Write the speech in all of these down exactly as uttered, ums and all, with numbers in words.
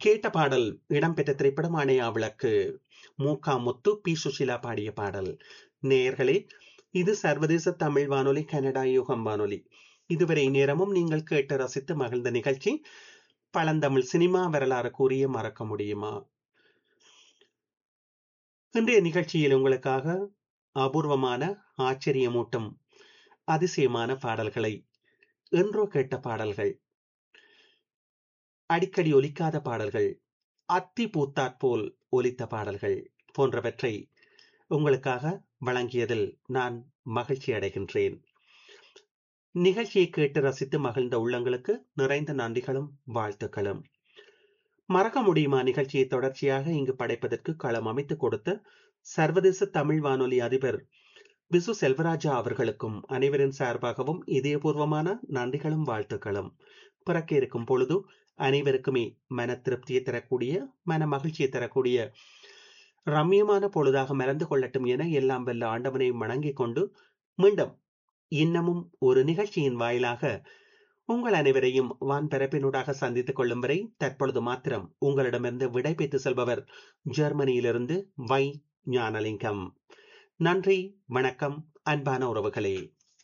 கேட்ட பாடல் இடம்பெற்ற திரைப்படம் "ஆணையா விளக்கு". மு க முத்து, பி சுஷீலா பாடிய பாடல். நேயர்களே, இது சர்வதேச தமிழ் வானொலி, கனடா யுகம் வானொலி. இதுவரை நேரமும் நீங்கள் கேட்டு ரசித்து மகிழ்ந்த நிகழ்ச்சி பழந்தமிழ் சினிமா வரலாறு கூறிய மறக்க முடியுமா? இன்றைய நிகழ்ச்சியில் உங்களுக்காக அபூர்வமான, ஆச்சரியமூட்டும், அதிசயமான பாடல்களை, என்றோ கேட்ட பாடல்கள், அடிக்கடி ஒலிக்காத பாடல்கள், அத்தி பூத்தாற்போல் ஒலித்த பாடல்கள் போன்றவற்றை உங்களுக்காக வழங்கியதில் நான் மகிழ்ச்சி அடைகின்றேன். நிகழ்ச்சியை கேட்டு ரசித்து மகிழ்ந்த உள்ளங்களுக்கு நிறைந்த நன்றிகளும் வாழ்த்துக்களும். மறக்க முடியுமா நிகழ்ச்சியை தொடர்ச்சியாக இங்கு படைப்பதற்கு களம் அமைத்துக் கொடுத்த சர்வதேச தமிழ் வானொலி அதிபர் விசு செல்வராஜா அவர்களுக்கும் அனைவரின் சார்பாகவும் இதயபூர்வமான நன்றிகளும் வாழ்த்துக்களும். பிறக்க இருக்கும் பொழுது அனைவருக்குமே மன திருப்தியை தரக்கூடிய, மன மகிழ்ச்சியை தரக்கூடிய ரம்யமான பொழுதாக மறந்து கொள்ளட்டும் என எல்லாம் வல்ல ஆண்டவனை வணங்கிக் கொண்டு மீண்டும் இன்னமும் ஒரு நிகழ்ச்சியின் வாயிலாக உங்கள் அனைவரையும் வான் பரப்பினூடாக சந்தித்துக் கொள்ளும் வரை தற்பொழுது மாத்திரம் உங்களிடமிருந்து விடை பெற்று செல்பவர் ஜெர்மனியிலிருந்து வை ஞானலிங்கம். நன்றி, வணக்கம், அன்பான உறவுகளே.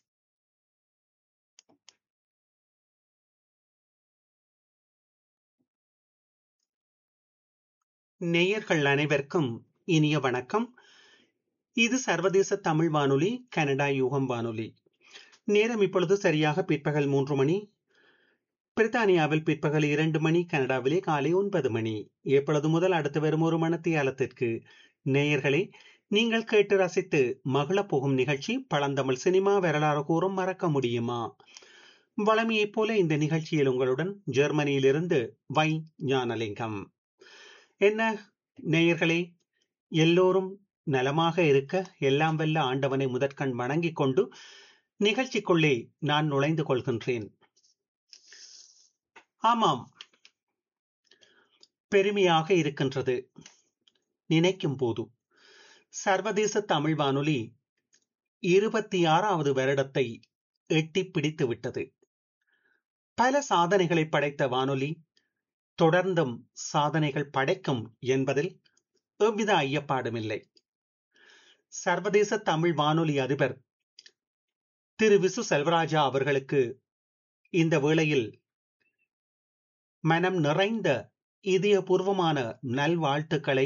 நேயர்கள் அனைவருக்கும் இனிய வணக்கம். இது சர்வதேச தமிழ் வானொலி, கனடா யுகம் வானொலி. நேரம் இப்பொழுது சரியாக பிற்பகல் மூன்று மணி. பிரித்தானியாவில் பிற்பகல் இரண்டு மணி, கனடாவிலே காலை ஒன்பது மணி. எப்பொழுது முதல் அடுத்து வரும் ஒரு மணத்தியாலத்திற்கு நேயர்களே, நீங்கள் கேட்டு ரசித்து மகிழப் போகும் நிகழ்ச்சி பழந்தமிழ் சினிமா வரலாறு கூறும் மறக்க முடியுமா? வளமையைப் போல இந்த நிகழ்ச்சியில் உங்களுடன் ஜெர்மனியிலிருந்து வை ஞானலிங்கம். என்ன நேயர்களே, எல்லோரும் நலமாக இருக்க எல்லாம் வல்ல ஆண்டவனை முதற்கண் வணங்கிக் கொண்டு நிகழ்ச்சிக்குள்ளே நான் நுழைந்து கொள்கின்றேன். ஆமாம், பெருமையாக இருக்கின்றது நினைக்கும் போது. சர்வதேச தமிழ் வானொலி இருபத்தி ஆறாவது வருடத்தை எட்டி பிடித்து விட்டது. பல சாதனைகளை படைத்த வானொலி தொடர்ந்தும் சாதனைகள் படைக்கும் என்பதில் எவ்வித ஐயப்பாடுமில்லை. சர்வதேச தமிழ் வானொலி அதிபர் திரு விசு செல்வராஜா அவர்களுக்கு இந்த வேளையில் மனம் நிறைந்த இதயபூர்வமான நல்வாழ்த்துக்களை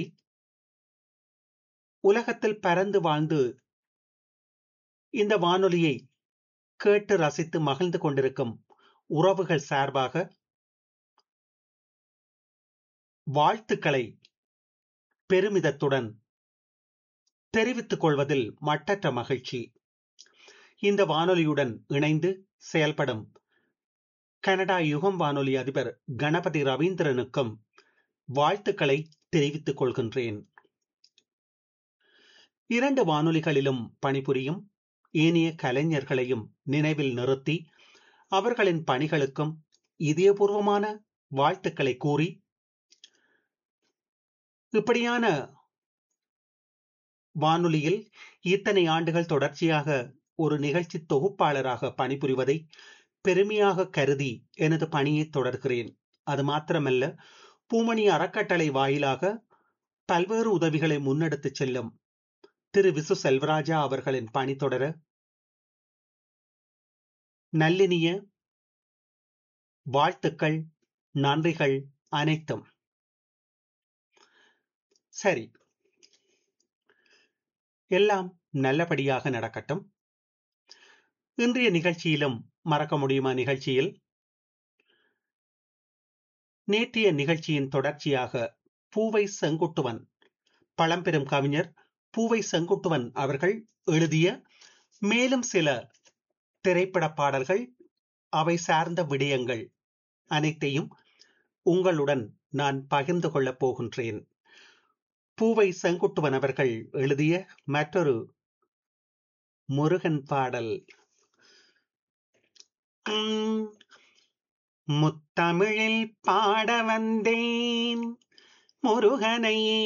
உலகத்தில் பறந்து வாழ்ந்து இந்த வானொலியை கேட்டு ரசித்து மகிழ்ந்து கொண்டிருக்கும் உறவுகள் சார்பாக வாழ்த்துக்களை பெருமிதத்துடன் தெரிவித்துக் கொள்வதில் மட்டற்ற மகிழ்ச்சி. இந்த வானொலியுடன் இணைந்து செயல்படும் கனடா யுகம் வானொலி அதிபர் கணபதி ரவீந்திரனுக்கும் வாழ்த்துக்களை தெரிவித்துக் கொள்கின்றேன். இரண்டு வானொலிகளிலும் பணிபுரியும் ஏனைய கலைஞர்களையும் நினைவில் நிறுத்தி அவர்களின் பணிகளுக்கும் இதயபூர்வமான வாழ்த்துக்களை கூறி, இப்படியான வானொலியில் இத்தனை ஆண்டுகள் தொடர்ச்சியாக ஒரு நிகழ்ச்சி தொகுப்பாளராக பணிபுரிவதை பெருமையாக கருதி எனது பணியை தொடர்கிறேன். அது மாத்திரமல்ல, பூமணி அறக்கட்டளை வாயிலாக பல்வேறு உதவிகளை முன்னெடுத்து செல்லும் திரு விசு செல்வராஜா அவர்களின் பணி தொடர நல்லினிய வாழ்த்துக்கள், நன்றிகள் அனைத்தும். சரி, எல்லாம் நல்லபடியாக நடக்கட்டும். இன்றைய நிகழ்ச்சியிலும் மறக்க முடியுமா நிகழ்ச்சியில் நேற்றைய நிகழ்ச்சியின் தொடர்ச்சியாக பூவை செங்குட்டுவன், பழம்பெரும் கவிஞர் பூவை செங்குட்டுவன் அவர்கள் எழுதிய மேலும் சில திரைப்பட பாடல்கள், அவை சார்ந்த விடயங்கள் அனைத்தையும் உங்களுடன் நான் பகிர்ந்து கொள்ளப் போகின்றேன். பூவை செங்குட்டுவன் அவர்கள் எழுதிய மற்றொரு முருகன் பாடல். உம், முத்தமிழில் பாட வந்தேன் முருகனையே